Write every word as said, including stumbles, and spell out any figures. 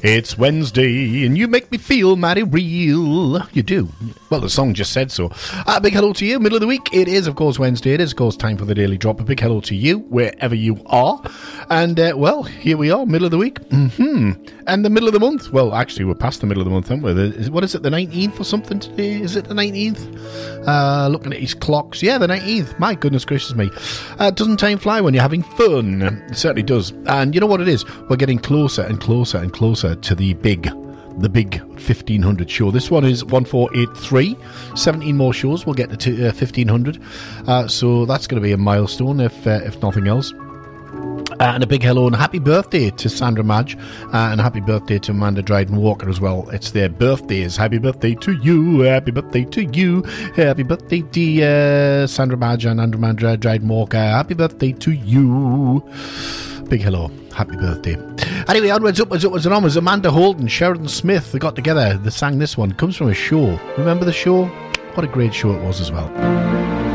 It's Wednesday and you make me feel mighty real. You do. Well, the song just said so. A big hello to you, middle of the week. It is, of course, Wednesday. It is, of course, time for the Daily Drop. A big hello to you, wherever you are. And, uh, well, here we are, middle of the week. Mm-hmm. And the middle of the month. Well, actually, we're past the middle of the month, aren't we? The, what is it, the nineteenth or something today? Is it the nineteenth? Uh, looking at his clocks. Yeah, the nineteenth. My goodness gracious me. Uh, doesn't time fly when you're having fun? It certainly does. And you know what it is? We're getting closer and closer and closer to the big, the big fifteen hundred show. This one is one four eight three. seventeen more shows. We'll get to t- uh, fifteen hundred. Uh, so that's going to be a milestone, if uh, if nothing else. Uh, and a big hello and happy birthday to Sandra Madge, uh, and happy birthday to Amanda Dryden Walker as well. It's their birthdays. Happy birthday to you. Happy birthday to you. Happy birthday to uh, Sandra Madge and Amanda Dryden Walker. Happy birthday to you. Big hello. Happy birthday. Anyway, onwards, upwards, upwards and onwards. Amanda Holden, Sheridan Smith, they got together. They sang this one. It comes from a show. Remember the show? What a great show it was as well.